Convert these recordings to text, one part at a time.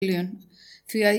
því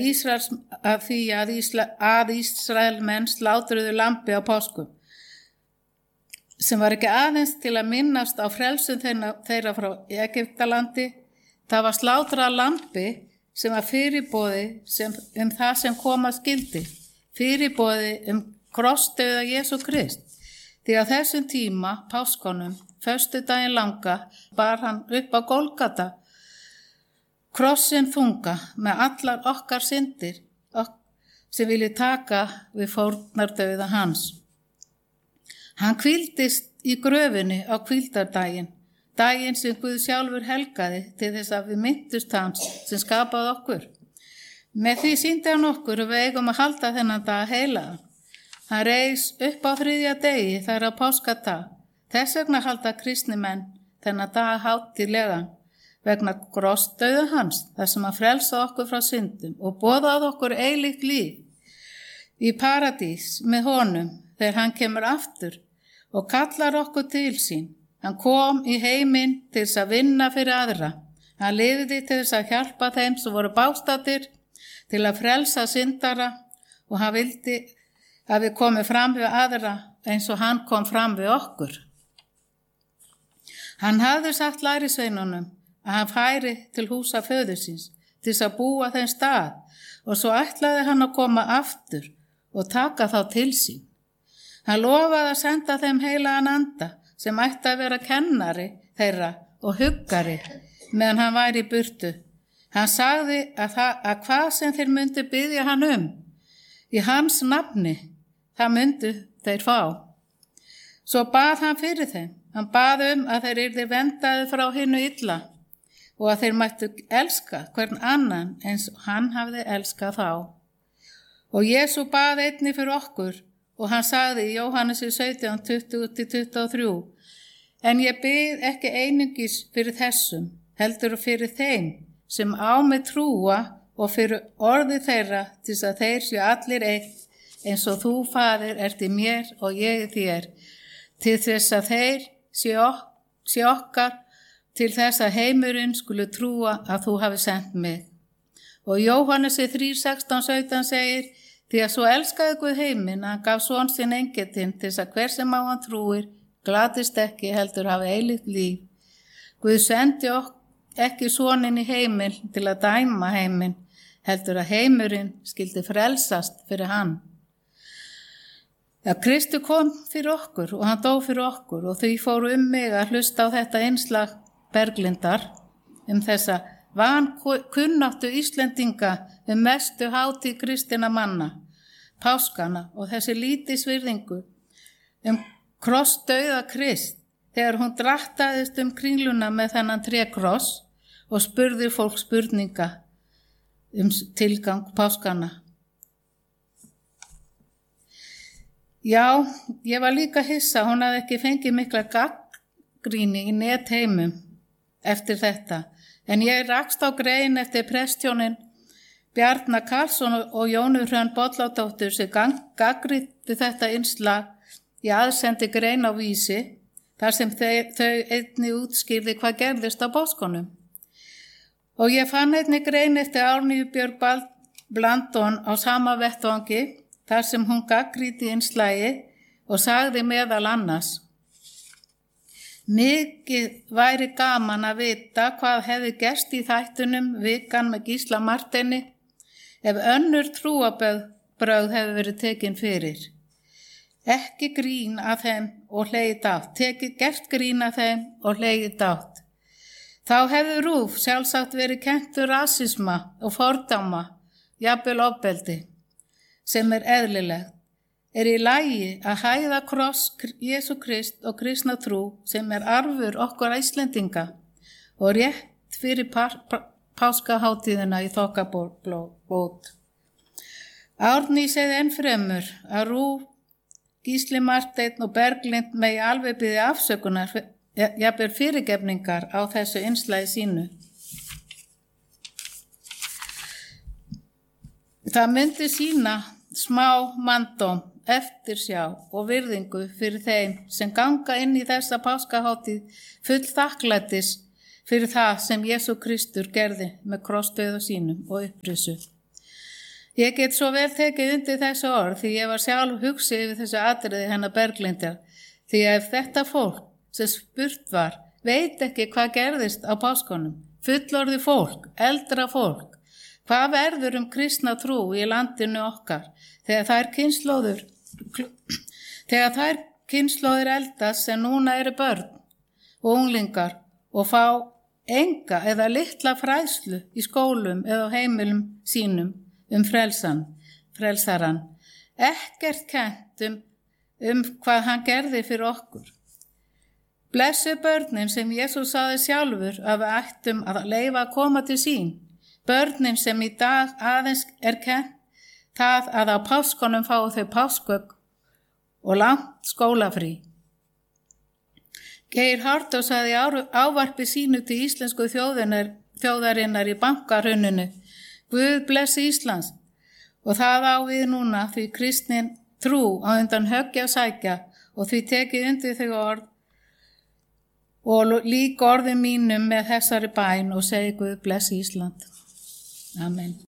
að Ísraelmenn slátruðu lambi á páskum, sem var ekki aðeins til að minnast á frelsun þeirra frá Egyptalandi. Það var slátrað lambi sem var fyrirboði það sem koma skyldi, fyrirboði krossdauða Jesú Krist. Því á þessum tíma, páskunum, föstudaginn langa, bar hann upp á Golgata, krossin þunga með allar okkar syndir sem vilji taka við fórnardauða hans. Hann hvíldist í gröfinni á hvíldardaginn, daginn sem Guð sjálfur helgaði til þess að við minntust hans sem skapaði okkur. Með því sýndi hann okkur að við eigum að halda þennan dag heilagan. Hann reis upp á 3. degi, það er á páskadag. Þess vegna halda kristni menn þennan dag hátíðlegan, vegna krossdauða hans, þar sem hann frelsaði okkur frá syndum og boðaði okkur eilíft líf í paradís með honum þegar hann kemur aftur og kallar okkur til sín. Hann kom í heiminn til þess að vinna fyrir aðra. Hann lifði til þess að hjálpa þeim sem voru bástaddir, til að frelsa syndara, og hann vildi að við komum fram við aðra eins og hann kom fram við okkur. Hann hafði sagt lærisveinunum að hann færi til húsa föður síns til þess að búa þeim stað, og svo ætlaði hann að koma aftur og taka þá til sín. Hann lofaði að senda þeim heilagan anda sem ætti að vera kennari þeirra og huggari meðan hann væri í burtu. Hann sagði að hvað sem þeir myndu biðja hann í hans nafni, það myndu þeir fá. Svo bað hann fyrir þeim. Hann bað að þeir yrðu vendaði frá hinu illa og að þeir mættu elska hvern annan eins og hann hafði elskað þá. Og Jesú bað einnig fyrir okkur, og hann sagði í Jóhannesi 17, 20-23, en ég bið ekki einungis fyrir þessum, heldur fyrir þeim sem á mig trúa og fyrir orði þeirra til þess að þeir séu allir eitt, eins og þú, Faðir, ert í mér og ég í þér, til þess að þeir sé okkar, til þess að heimurinn skuli trúa að þú hafi sendt mig. Og Jóhannesi 3, 16, 17 segir, því að svo elskaði Guð heiminn að hann gaf son sinn eingetinn til þess að hver sem á hann trúir glatist ekki, heldur hafi eilíft líf. Guð sendi ekki soninn í heiminn til að dæma heiminn, heldur að heimurinn skyldi frelsast fyrir hann. Kristi kom fyrir okkur og hann dó fyrir okkur, og því fóru mig að hlusta á þetta innslag Berglindar þessa vankunnáttu Íslendinga mestu hátíð kristinna manna, páskana, og þessi lítilsvirðingu krossdauða Krist, þegar hún drattaðist kringluna með þennan trékross og spurði fólk spurninga tilgang páskana. Já, ég var líka hissa, hún hafði ekki fengið mikla gagnrýni í netheimum eftir þetta, en ég rakst á grein eftir prestjónin Bjarna Karlsson og Jónu Hrönn Bolladóttur sem gagnrýndu þetta innslag í aðsendi grein á Vísi, þar sem þau einnig útskýrði hvað gerðist á páskunum. Og ég fann einnig grein eftir Árnýju Björg Blandón á sama vettvangi, þar sem hún gagnrýndi innslagi og sagði meðal annars: Mikið væri gaman að vita hvað hefði gerst í þættunum Vikan með Gísla Marteini ef önnur trúarbrögð hefði verið tekin fyrir. Ekki grín að þeim og hlegið dátt, gert grín að þeim og hlegið dátt. Þá hefði RÚV sjálfsagt verið kenntur rasisma og fordóma, jafnvel ofbeldi, sem eðlilegt. Í lagi að hæða kross Jesú Krist og kristna trú sem arfur okkur Íslendinga og rétt fyrir páskaháttíðina í þokkabót. Árný segði ennfremur að RÚV, Gísli Marteinn og Berglind megi alveg biðja afsökunar, jafnvel fyrirgefningar á þessu innslagi sínu. Það myndi sýna smá manndóm, eftirsjá og virðingu fyrir þeim sem ganga inn í þessa páskaháttíð full þakklætis fyrir það sem Jesú Kristur gerði með krossdauða sínum og upprissu. Ég get svo vel tekið undir þessu orð því ég var sjálf hugsið yfir þessu atriði hennar Berglindar, því ef þetta fólk sem spurt var veit ekki hvað gerðist á páskunum, fullorðið fólk, eldra fólk, hvað verður kristna trú í landinu okkar þegar þær kynslóðir eldast sem núna eru börn og unglingar og fá enga eða litla fræðslu í skólum eða á heimilum sínum frelsaran, ekkert kennt hvað hann gerði fyrir okkur. Blessu börnin sem Jesús sagði sjálfur að við ættum að leyfa að koma til sín, börnin sem í dag aðeins kennt það að á páskunum fái þau páskaegg og langt skólafrí. Geir Haarde sagði ávarpi sínu til íslensku þjóðarinnar í bankahruninu: Guð blessi Íslands, og það á við núna því kristnin trú á undan höggja sækja og því tekið undir þau orð og líka orðum mínum með þessari bæn og segi Guð blessi Ísland. Amen.